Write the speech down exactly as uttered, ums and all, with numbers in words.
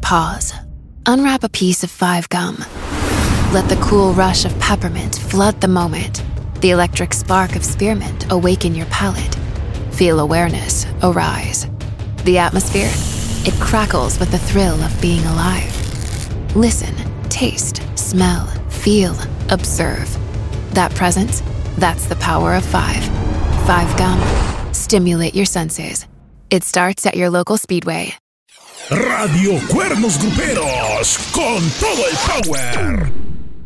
Pause. Unwrap a piece of Five Gum. Let the cool rush of peppermint flood the moment. The electric spark of spearmint awaken your palate. Feel awareness arise. The atmosphere, it crackles with the thrill of being alive. Listen, taste, smell, feel, observe. That presence, that's the power of five. Five Gum. Stimulate your senses. It starts at your local Speedway. Radio Cuernos Gruperos, con todo el power.